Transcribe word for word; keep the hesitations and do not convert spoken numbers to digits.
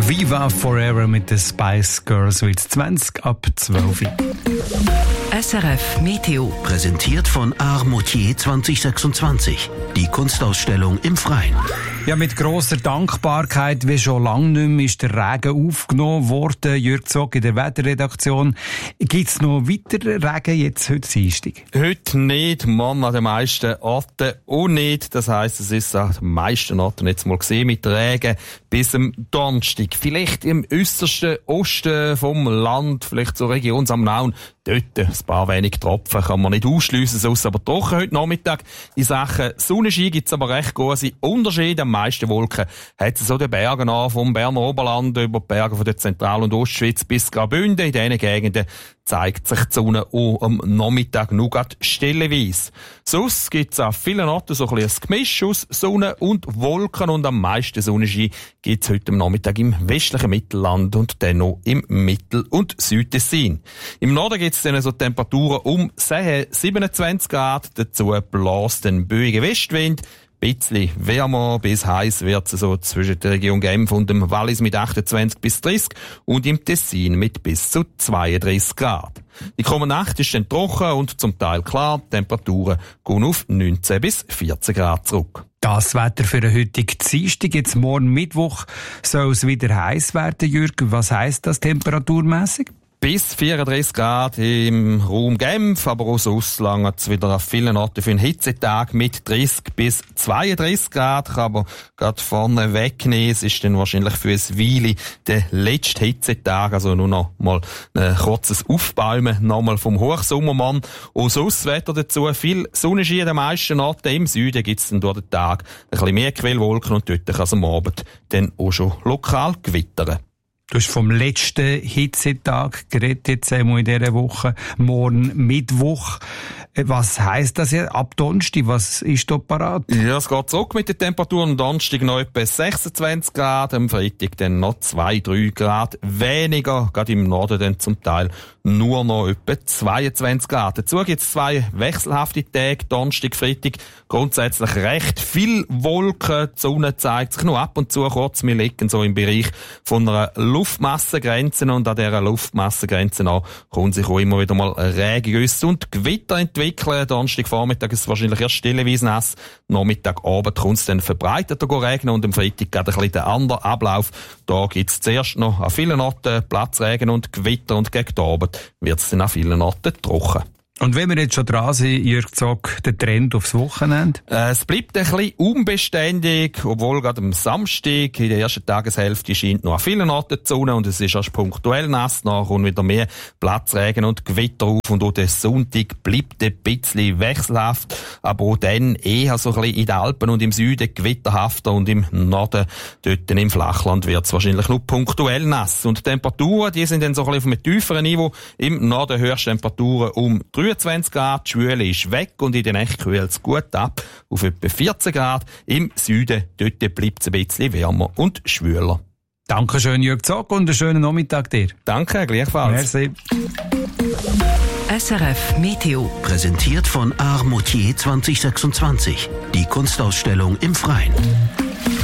Viva Forever mit den Spice Girls, wird zwanzig ab zwölf. S R F Meteo. Präsentiert von Art Moutier zwanzig sechsundzwanzig. Die Kunstausstellung im Freien. Ja, mit grosser Dankbarkeit, wie schon lange nicht mehr, ist der Regen aufgenommen worden. Jürg Zog in der Wetterredaktion. Gibt es noch weiteren Regen jetzt heute Dienstag? Heute nicht, morgen an den meisten Orten auch nicht. Das heisst, es ist an den meisten Orten jetzt mal gesehen mit Regen bis am Donnerstag. Vielleicht im äussersten Osten vom Land, vielleicht zur Region Samnaun. Dort ein paar wenig Tropfen kann man nicht ausschliessen, sonst aber trocken heute Nachmittag. In Sachen Sonnenschein gibt es aber recht große Unterschiede. Am meisten Wolken hat es so den Bergen an, vom Berner Oberland über die Berge von der Zentral- und Ostschweiz bis Graubünden. In diesen Gegenden zeigt sich die Sonne auch am Nachmittag nur gerade stellenweise. Sonst gibt es an vielen Orten so ein bisschen ein Gemisch aus Sonne und Wolken, und am meisten Sonnenschein gibt es heute am Nachmittag im westlichen Mittelland und dann noch im Mittel- und Südtessin. Im Norden gibt es dann so Temperaturen um siebenundzwanzig Grad, dazu bläst ein böiger Westwind. Ein bisschen wärmer bis heiß wird es so zwischen der Region Genf und dem Wallis mit achtundzwanzig bis dreißig und im Tessin mit bis zu zweiunddreißig Grad. Die kommende Nacht ist dann trocken und zum Teil klar. Die Temperaturen gehen auf neunzehn bis vierzehn Grad zurück. Das Wetter für den heutigen Dienstag. Jetzt morgen Mittwoch soll es wieder heiß werden, Jürg. Was heisst das temperaturmässig? Bis vierunddreißig Grad im Raum Genf, aber auch sonst lange es wieder an vielen Orten für einen Hitzetag mit dreißig bis zweiunddreißig Grad. Kann aber gerade vorne wegnehmen. Es ist dann wahrscheinlich für ein Weile der letzte Hitzetag, also nur noch mal ein kurzes Aufbäumen nochmal vom Hochsommermann. Und sonst das Wetter dazu viel Sonnenschein an den meisten Orten. Im Süden gibt es dann durch den Tag ein bisschen mehr Quellwolken und dort kann es am Abend dann auch schon lokal gewittern. Du hast vom letzten Hitzetag geredet, jetzt einmal in dieser Woche. Morgen Mittwoch. Was heisst das jetzt? Ab Donnerstag, was ist da parat? Ja, es geht zurück mit den Temperaturen. Am Donnerstag noch etwa sechsundzwanzig Grad, am Freitag dann noch zwei, drei Grad weniger. Gerade im Norden dann zum Teil nur noch etwa zweiundzwanzig Grad. Dazu gibt es zwei wechselhafte Tage, Donnerstag, Freitag. Grundsätzlich recht viel Wolken. Die Sonne zeigt sich nur ab und zu kurz. Wir liegen so im Bereich von einer Luftmassengrenze, und an dieser Luftmassengrenze an kommen sich auch immer wieder mal Regengüsse und Gewitter entwickeln. Donnerstag Vormittag ist es wahrscheinlich erst stellenweise nass. Nachmittag, Abend kommt es dann verbreiteter regnen, und am Freitag geht ein bisschen der andere Ablauf. Da gibt es zuerst noch an vielen Orten Platzregen und Gewitter, und gegen den Abend wird es dann an vielen Orten trocken. Und wenn wir jetzt schon dran sind, Jürg Zog, der Trend aufs Wochenende? Äh, es bleibt ein bisschen unbeständig, obwohl gerade am Samstag in der ersten Tageshälfte scheint noch an vielen Orten die Sonne, und es ist erst punktuell nass, nach und wieder mehr Platzregen und Gewitter auf, und auch der Sonntag bleibt ein bisschen wechselhaft, aber auch dann eher so ein bisschen in den Alpen und im Süden gewitterhafter, und im Norden, dort im Flachland, wird es wahrscheinlich nur punktuell nass. Und die Temperaturen, die sind dann so ein bisschen auf einem tieferen Niveau. Im Norden Höchsttemperaturen um dreiundzwanzig Grad, die Schwüle ist weg, und in der Nacht kühlt es gut ab auf etwa vierzehn Grad. Im Süden, dort bleibt es ein bisschen wärmer und schwüler. Dankeschön, Jürg Zog, und einen schönen Nachmittag dir. Danke, gleichfalls. Merci. S R F Meteo. Präsentiert von Art Moutier zwanzig sechsundzwanzig. Die Kunstausstellung im Freien.